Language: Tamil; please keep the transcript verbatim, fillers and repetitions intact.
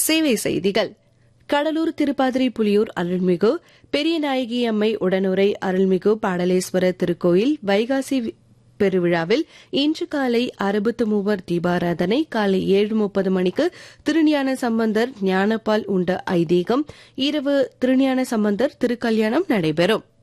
சேவை செய்திகள். கடலூர் திருப்பாதிரி புலியூர் அருள்மிகு பெரியநாயகி அம்மை உடனுரை அருள்மிகு பாடலேஸ்வரர் திருக்கோயில் வைகாசி பெருவிழாவில் இன்று காலை அறுபத்து மூவர் தீபாராதனை காலை ஏழு முப்பது மணிக்கு திருஞான சம்பந்தர் ஞானப்பால் உண்ட ஐதீகம், இரவு திருஞான சம்பந்தர் திருக்கல்யாணம் நடைபெறும்.